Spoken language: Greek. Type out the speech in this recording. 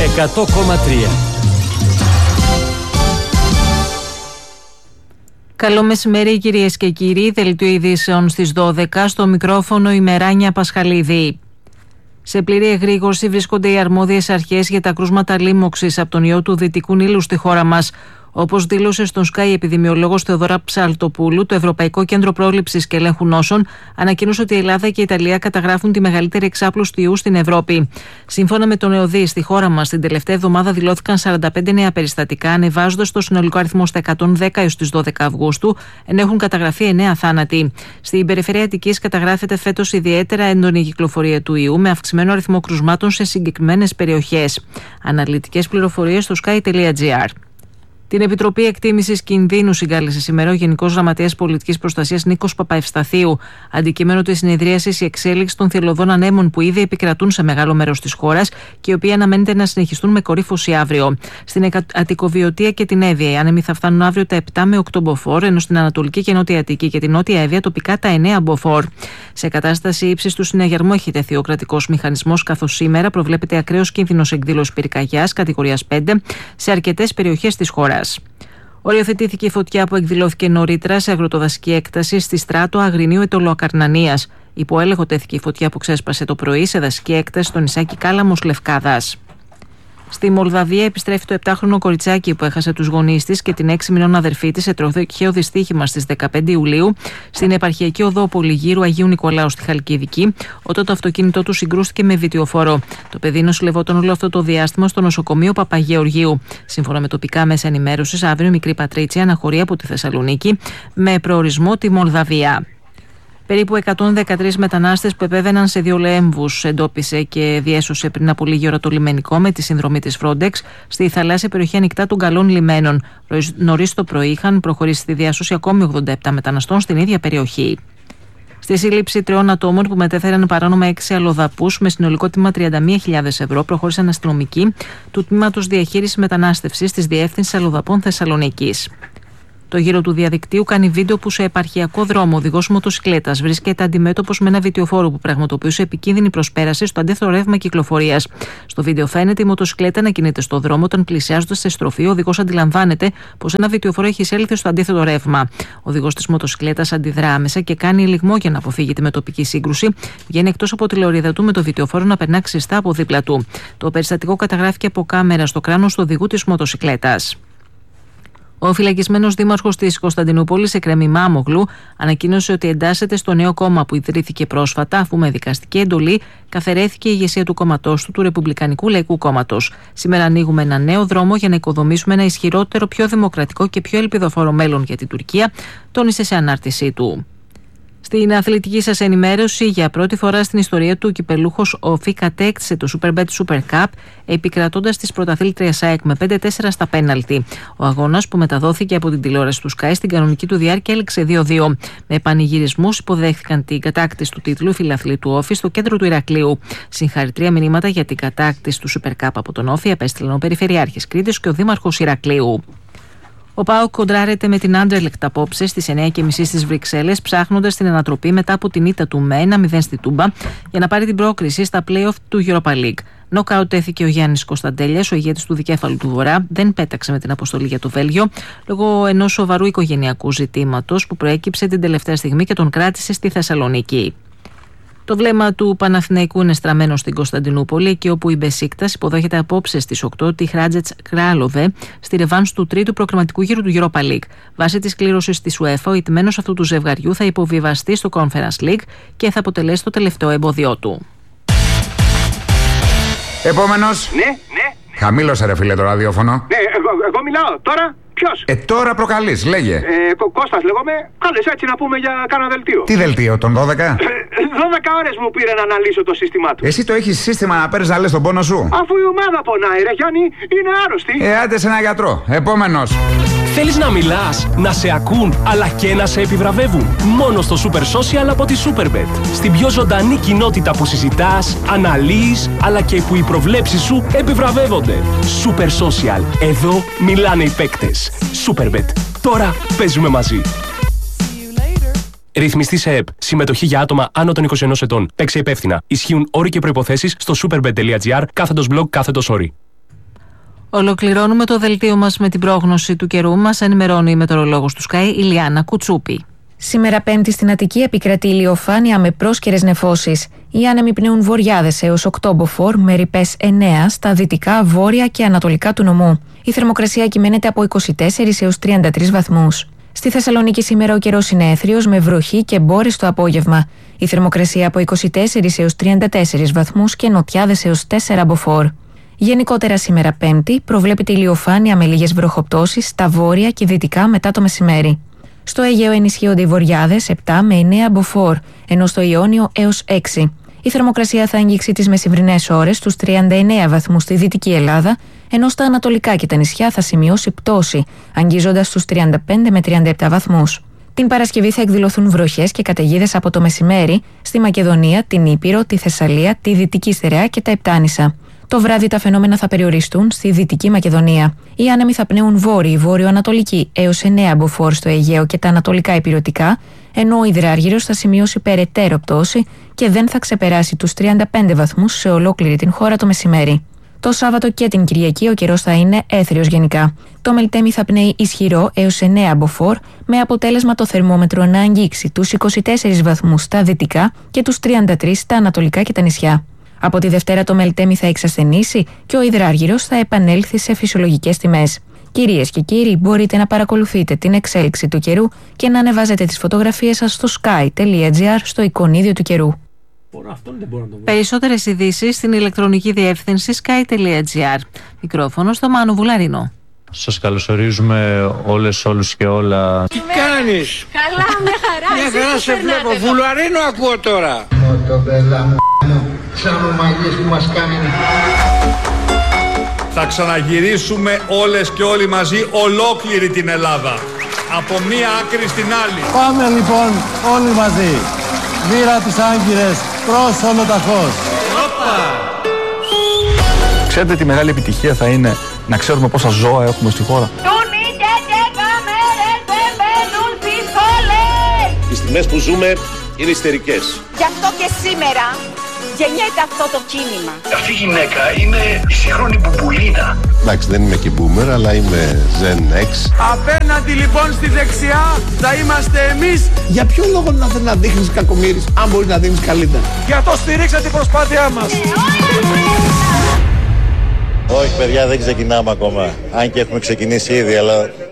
100,3. Καλό μεσημέρι κυρίες και κύριοι, δελτίο ειδήσεων στις 12, στο μικρόφωνο η Μεράνια Πασχαλίδη. Σε πλήρη εγρήγορση βρίσκονται οι αρμόδιες αρχές για τα κρούσματα λίμωξης από τον ιό του Δυτικού Νείλου στη χώρα μας. Όπως δήλωσε στον Sky επιδημιολόγος Θεοδώρα Ψαλτοπούλου, το Ευρωπαϊκό Κέντρο Πρόληψης και Ελέγχου Νόσων ανακοίνωσε ότι η Ελλάδα και η Ιταλία καταγράφουν τη μεγαλύτερη εξάπλωση του ιού στην Ευρώπη. Σύμφωνα με τον ΕΟΔΗ, στη χώρα μας την τελευταία εβδομάδα δηλώθηκαν 45 νέα περιστατικά, ανεβάζοντας το συνολικό αριθμό στα 110 έως τις 12 Αυγούστου, ενώ έχουν καταγραφεί 9 θάνατοι. Στην περιφέρεια Αττικής καταγράφεται φέτος ιδιαίτερα έντονη κυκλοφορία του ιού, με αυξημένο αριθμό κρουσμάτων σε συγκεκριμένες περιοχές. Αναλυτικές πληροφορίες στο sky.gr. Την Επιτροπή Εκτίμησης Κινδύνου συγκάλεσε σήμερα ο Γενικός Γραμματέας Πολιτικής Προστασίας Νίκος Παπαευσταθίου. Αντικείμενο της συνεδρίασης η εξέλιξη των θελωδών ανέμων που ήδη επικρατούν σε μεγάλο μέρος της χώρας και οι οποίοι αναμένεται να συνεχιστούν με κορύφωση αύριο. Στην Αττικοβιωτία και την Εύβοια οι άνεμοι θα φτάνουν αύριο τα 7 με 8 μποφόρ, ενώ στην Ανατολική και Νότια Αττική και την Νότια Εύβοια τοπικά τα 9 μποφόρ. Σε κατάσταση ύψης του συναγερμού έχει τεθεί ο κρατικός μηχανισμός, καθώς σήμερα προβλέπεται ακραίος κίνδυνος εκδήλωσης πυρκαγιάς κατηγορίας 5 σε αρκετές περιοχές της χώρας. Οριοθετήθηκε η φωτιά που εκδηλώθηκε νωρίτερα σε αγροτοδασική έκταση στη Στράτο Αγρινίου Ετωλοακαρνανίας. Υπό έλεγχο τέθηκε η φωτιά που ξέσπασε το πρωί σε δασική έκταση στο νησάκι Κάλαμος Λευκάδας. Στη Μολδαβία επιστρέφει το 7χρονο κοριτσάκι που έχασε τους γονείς της και την 6 μηνών αδερφή της σε τροχαίο δυστύχημα στις 15 Ιουλίου στην επαρχιακή οδό Πολυγύρου Αγίου Νικολάου στη Χαλκιδική, όταν το αυτοκίνητό του συγκρούστηκε με βιτιοφόρο. Το παιδί νοσηλευόταν όλο αυτό το διάστημα στο νοσοκομείο Παπαγεωργίου. Σύμφωνα με τοπικά μέσα ενημέρωσης, αύριο η μικρή Πατρίτσια αναχωρεί από τη Θεσσαλονίκη με προορισμό τη Μολδαβία. Περίπου 113 μετανάστες που επέβαιναν σε 2 λέμβους εντόπισε και διέσωσε πριν από λίγη ώρα το λιμενικό με τη συνδρομή της Frontex στη θαλάσσια περιοχή ανοιχτά των Καλών Λιμένων. Νωρίς το πρωί είχαν προχωρήσει στη διάσωση ακόμη 87 μεταναστών στην ίδια περιοχή. Στη σύλληψη 3 ατόμων που μετέφεραν παράνομα 6 αλλοδαπούς με συνολικό τίμημα 31.000 ευρώ προχώρησαν αστυνομικοί του Τμήματος Διαχείρισης Μετανάστευσης της Διεύθυνσης Αλλοδαπών Θεσσαλονίκης. Το γύρο του διαδικτύου κάνει βίντεο που σε επαρχιακό δρόμο ο οδηγός μοτοσικλέτας βρίσκεται αντιμέτωπος με ένα βιτιοφόρο που πραγματοποιούσε επικίνδυνη προσπέραση στο αντίθετο ρεύμα κυκλοφορίας. Στο βίντεο φαίνεται η μοτοσικλέτα να κινείται στο δρόμο όταν πλησιάζοντας σε στροφή, ο οδηγός αντιλαμβάνεται πως ένα βιτιοφόρο έχει εισέλθει στο αντίθετο ρεύμα. Ο οδηγός της μοτοσικλέτας αντιδρά άμεσα και κάνει λιγμό για να αποφύγει τη μετοπική σύγκρουση. Βγαίνει εκτός από τη λωρίδα του με το βιτιοφόρο να περνά ξιστά από δίπλα του. Το περιστατικό καταγράφηκε από κάμερα στο κράνος του οδηγού της μοτοσικλέτας. Ο φυλακισμένος δήμαρχος της Κωνσταντινούπολης, Εκρέμη Μάμογλου, ανακοίνωσε ότι εντάσσεται στο νέο κόμμα που ιδρύθηκε πρόσφατα, αφού με δικαστική εντολή καθαιρέθηκε η ηγεσία του κόμματός του Ρεπουμπλικανικού Λαϊκού Κόμματος. Σήμερα ανοίγουμε ένα νέο δρόμο για να οικοδομήσουμε ένα ισχυρότερο, πιο δημοκρατικό και πιο ελπιδοφόρο μέλλον για την Τουρκία, τόνισε σε ανάρτησή του. Στην αθλητική σας ενημέρωση, για πρώτη φορά στην ιστορία του, ο κυπελούχος ΟΦΗ κατέκτησε το Superbet Super Cup, επικρατώντας τις πρωταθλήτριες ΑΕΚ με 5-4 στα πέναλτι. Ο αγώνας, που μεταδόθηκε από την τηλεόραση του Sky, στην κανονική του διάρκεια έληξε 2-2. Με πανηγυρισμούς υποδέχθηκαν την κατάκτηση του τίτλου οι φιλαθλοί του ΟΦΗ στο κέντρο του Ηρακλείου. Συγχαρητήρια μηνύματα για την κατάκτηση του Super Cup από τον ΟΦΗ απέστειλαν ο Περιφερειάρχης Κρήτης και ο Δήμαρχος Ηρακλείου. Ο ΠΑΟΚ κοντράρεται με την Άντερλεκτ απόψε στις 9:30 στις Βρυξέλλες, ψάχνοντας την ανατροπή μετά από την ήττα του με 1-0 στη Τούμπα για να πάρει την πρόκριση στα play-off του Europa League. Νοκάουτ έθηκε ο Γιάννης Κωνσταντέλιας, ο ηγέτης του δικέφαλου του Βορρά, δεν πέταξε με την αποστολή για το Βέλγιο λόγω ενός σοβαρού οικογενειακού ζητήματος που προέκυψε την τελευταία στιγμή και τον κράτησε στη Θεσσαλονίκη. Το βλέμμα του Παναθηναϊκού είναι στραμμένο στην Κωνσταντινούπολη, εκεί όπου η Μπεσίκτας υποδέχεται απόψε στις 8 τη Χράτζετς Κράλοβε στη ρεβάνς του τρίτου προκριματικού γύρου του Europa League. Βάσει της κλήρωσης της UEFA, ο ηττημένος αυτού του ζευγαριού θα υποβιβαστεί στο Conference League και θα αποτελέσει το τελευταίο εμπόδιό του. Επόμενος. Ναι. Χαμήλωσε ρε φίλε το ραδιόφωνο. Ναι, εγώ μιλάω τώρα. Ποιος? Τώρα προκαλείς, λέγε. Κώστας λέγομαι. Κάλεσε έτσι να πούμε για κάνα δελτίο. Τι δελτίο, τον 12? 12 ώρες μου πήρε να αναλύσω το σύστημά του. Εσύ το έχεις σύστημα να παίρνεις να λες τον πόνο σου? Αφού η ομάδα πονάει ρε Γιάννη, είναι άρρωστη. Άντε σε ένα γιατρό. Επόμενος. Θέλεις να μιλάς, να σε ακούν, αλλά και να σε επιβραβεύουν? Μόνο στο Super Social από τη Superbet. Στην πιο ζωντανή κοινότητα που συζητάς, αναλύεις, αλλά και που οι προβλέψεις σου επιβραβεύονται. Super Social. Εδώ μιλάνε οι παίκτες. Superbet. Τώρα παίζουμε μαζί. Ρυθμιστή σε ΕΠ. Συμμετοχή για άτομα άνω των 21 ετών. Παίξε υπεύθυνα. Ισχύουν όροι και προϋποθέσεις στο superbet.gr /blog/όροι. Ολοκληρώνουμε το δελτίο μας με την πρόγνωση του καιρού. Μας ενημερώνει η μετεωρολόγος του Sky, Ηλιάνα Κουτσούπη. Σήμερα Πέμπτη στην Αττική επικρατεί ηλιοφάνεια με πρόσκαιρες νεφώσεις. Οι άνεμοι πνέουν βορειάδες έως 8 μποφόρ με ρηπές 9 στα δυτικά, βόρεια και ανατολικά του νομού. Η θερμοκρασία κυμαίνεται από 24 έως 33 βαθμούς. Στη Θεσσαλονίκη σήμερα ο καιρός είναι έθριος με βροχή και μπόρες το απόγευμα. Η θερμοκρασία από 24 έως 34 βαθμούς και νοτιάδες έως 4 μποφόρ. Γενικότερα σήμερα Πέμπτη προβλέπεται ηλιοφάνεια με λίγες βροχοπτώσεις στα βόρεια και δυτικά μετά το μεσημέρι. Στο Αιγαίο ενισχύονται οι βορειάδες 7 με 9 μποφόρ, ενώ στο Ιόνιο έως 6. Η θερμοκρασία θα αγγίξει τις μεσημβρινές ώρες στους 39 βαθμούς στη Δυτική Ελλάδα, ενώ στα ανατολικά και τα νησιά θα σημειώσει πτώση, αγγίζοντας στους 35 με 37 βαθμούς. Την Παρασκευή θα εκδηλωθούν βροχές και καταιγίδες από το μεσημέρι στη Μακεδονία, την Ήπειρο, τη Θεσσαλία, τη Δυτική Στερεά και τα Επτάνησα. Το βράδυ τα φαινόμενα θα περιοριστούν στη Δυτική Μακεδονία. Οι άνεμοι θα πνέουν βόρειοι, βόρειο-ανατολικοί έως 9 μποφόρ στο Αιγαίο και τα ανατολικά ηπειρωτικά, ενώ ο υδράργυρος θα σημειώσει περαιτέρω πτώση και δεν θα ξεπεράσει τους 35 βαθμούς σε ολόκληρη την χώρα το μεσημέρι. Το Σάββατο και την Κυριακή ο καιρός θα είναι έθριος γενικά. Το Μελτέμι θα πνέει ισχυρό έως 9 μποφόρ, με αποτέλεσμα το θερμόμετρο να αγγίξει τους 24 βαθμούς στα δυτικά και τους 33 στα ανατολικά και τα νησιά. Από τη Δευτέρα το Μελτέμι θα εξασθενήσει και ο υδράργυρος θα επανέλθει σε φυσιολογικές τιμές. Κυρίες και κύριοι, μπορείτε να παρακολουθείτε την εξέλιξη του καιρού και να ανεβάζετε τις φωτογραφίες σας στο sky.gr στο εικονίδιο του καιρού. Περισσότερες ειδήσεις στην ηλεκτρονική διεύθυνση sky.gr. Μικρόφωνο στο Μάνο Βουλαρίνο. Σας καλωσορίζουμε όλους και όλα. Τι κάνεις? Καλά, μια χαρά. Μια χαρά σε βλέπω. Βουλαρίνο ακούω τώρα. Μοτομπέλα μου, σαν ομαγείς που μας κάνει. Θα ξαναγυρίσουμε όλες και όλοι μαζί ολόκληρη την Ελλάδα. Από μία άκρη στην άλλη. Πάμε λοιπόν όλοι μαζί. Βήρα τις Άγκυρες προς Ολοταχώς. Ξέρετε τι μεγάλη επιτυχία θα είναι να ξέρουμε πόσα ζώα έχουμε στη χώρα. Οι στιγμές που ζούμε είναι ιστερικές. Γι' αυτό και σήμερα γεννιέται αυτό το κίνημα. Αυτή η γυναίκα είναι η σύγχρονη Μπουμπουλίνα. Εντάξει, δεν είμαι και boomer, αλλά είμαι Gen X. Απέναντι λοιπόν στη δεξιά θα είμαστε εμείς. Για ποιο λόγο να θέλει να δείχνεις κακομοίρης, αν μπορεί να δείχνεις καλύτερα? Για το στηρίξα την προσπάθειά μας. Όχι παιδιά, δεν ξεκινάμε ακόμα. Αν και έχουμε ξεκινήσει ήδη, αλλά